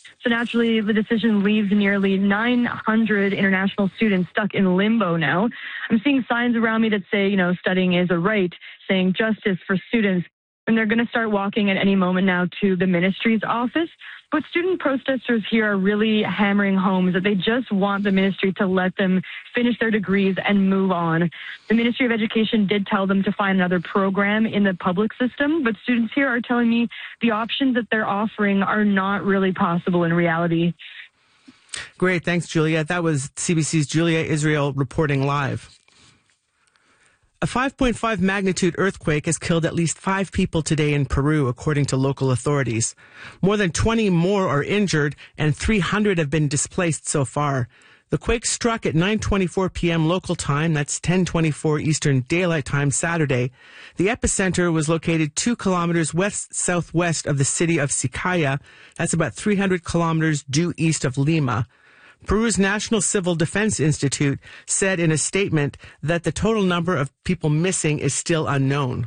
So naturally, the decision leaves nearly 900 international students stuck in limbo now. I'm seeing signs around me that say, studying is a right, saying justice for students. And they're going to start walking at any moment now to the ministry's office. But student protesters here are really hammering home that they just want the ministry to let them finish their degrees and move on. The Ministry of Education did tell them to find another program in the public system, but students here are telling me the options that they're offering are not really possible in reality. Great. Thanks, Juliet. That was CBC's Julia Israel reporting live. A 5.5 magnitude earthquake has killed at least 5 people today in Peru, according to local authorities. More than 20 more are injured, and 300 have been displaced so far. The quake struck at 9:24 p.m. local time, that's 10:24 Eastern Daylight Time Saturday. The epicenter was located 2 kilometers west-southwest of the city of Sicaya. That's about 300 kilometers due east of Lima. Peru's National Civil Defense Institute said in a statement that the total number of people missing is still unknown.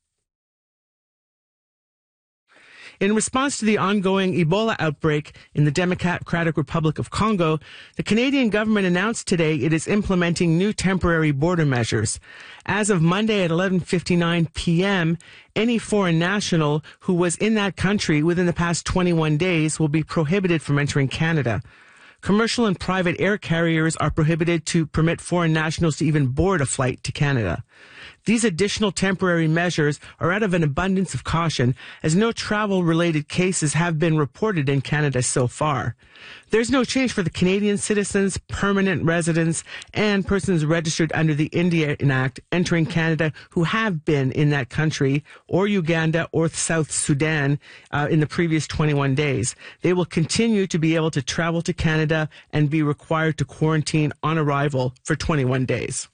In response to the ongoing Ebola outbreak in the Democratic Republic of Congo, the Canadian government announced today it is implementing new temporary border measures. As of Monday at 11:59 p.m., any foreign national who was in that country within the past 21 days will be prohibited from entering Canada. Commercial and private air carriers are prohibited to permit foreign nationals to even board a flight to Canada. These additional temporary measures are out of an abundance of caution, as no travel-related cases have been reported in Canada so far. There's no change for the Canadian citizens, permanent residents, and persons registered under the Indian Act entering Canada who have been in that country, or Uganda, or South Sudan in the previous 21 days. They will continue to be able to travel to Canada and be required to quarantine on arrival for 21 days.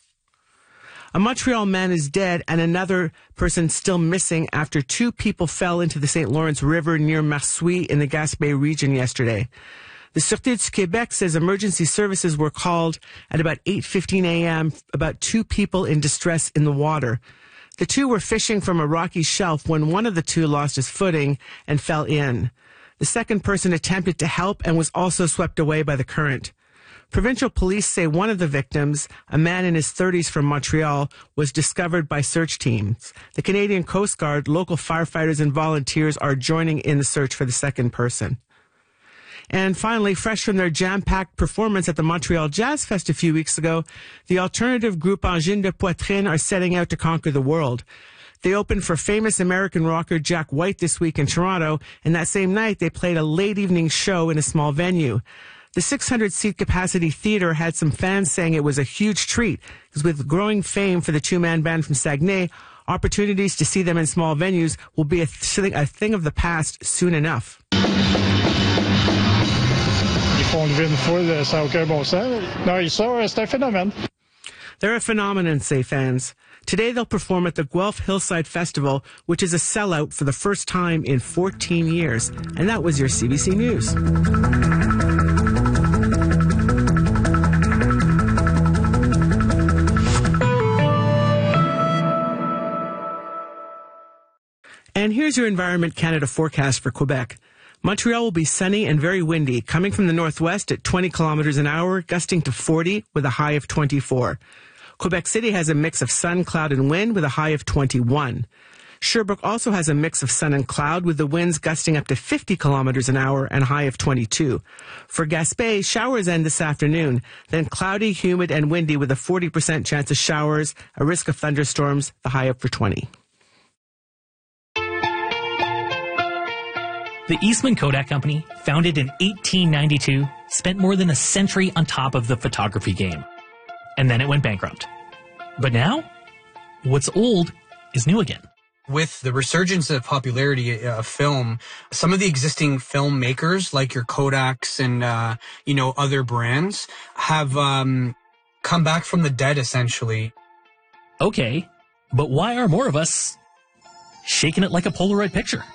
A Montreal man is dead and another person still missing after 2 people fell into the St. Lawrence River near Marsouilles in the Gaspé region yesterday. The Sûreté du Québec says emergency services were called at about 8:15 a.m. about 2 people in distress in the water. The 2 were fishing from a rocky shelf when one of the 2 lost his footing and fell in. The second person attempted to help and was also swept away by the current. Provincial police say one of the victims, a man in his 30s from Montreal, was discovered by search teams. The Canadian Coast Guard, local firefighters, and volunteers are joining in the search for the second person. And finally, fresh from their jam-packed performance at the Montreal Jazz Fest a few weeks ago, the alternative group Angine de Poitrine are setting out to conquer the world. They opened for famous American rocker Jack White this week in Toronto, and that same night they played a late evening show in a small venue. The 600-seat capacity theater had some fans saying it was a huge treat, because with growing fame for the 2-man band from Saguenay, opportunities to see them in small venues will be a thing of the past soon enough. Ils font lever une foule, ça n'a aucun bon sens. Non, c'est un phénomène. They're a phenomenon, say fans. Today they'll perform at the Guelph Hillside Festival, which is a sellout for the first time in 14 years. And that was your CBC News. And here's your Environment Canada forecast for Quebec. Montreal will be sunny and very windy, coming from the northwest at 20 kilometers an hour, gusting to 40 with a high of 24. Quebec City has a mix of sun, cloud, and wind with a high of 21. Sherbrooke also has a mix of sun and cloud with the winds gusting up to 50 kilometers an hour and a high of 22. For Gaspé, showers end this afternoon, then cloudy, humid, and windy with a 40% chance of showers, a risk of thunderstorms, the high up for 20. The Eastman Kodak Company, founded in 1892, spent more than a century on top of the photography game. And then it went bankrupt. But now, what's old is new again. With the resurgence of popularity of film, some of the existing filmmakers, like your Kodaks and, other brands, have come back from the dead, essentially. Okay, but why are more of us shaking it like a Polaroid picture?